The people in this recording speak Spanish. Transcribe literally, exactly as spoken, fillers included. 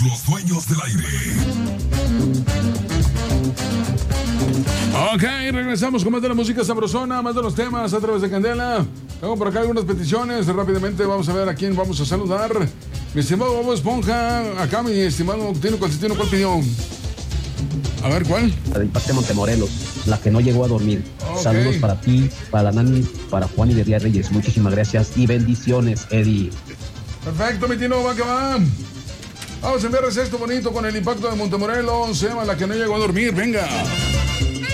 Los dueños del aire. Ok, regresamos con más de la música sabrosona, más de los temas a través de Candela. Tengo por acá algunas peticiones. Rápidamente vamos a ver a quién vamos a saludar. Mi estimado Bob Esponja, acá mi estimado Tino Constantino, ¿cuál pidió? A ver, ¿cuál? La del Parque Montemorelos, la que no llegó a dormir. Okay. Saludos para ti, para la Nani, para Juan y de Día Reyes. Muchísimas gracias y bendiciones, Eddie. Perfecto, mi Tino, va que va. Vamos a enviarles esto bonito con el impacto de Montemorelos. Se llama La que no llegó a dormir, venga.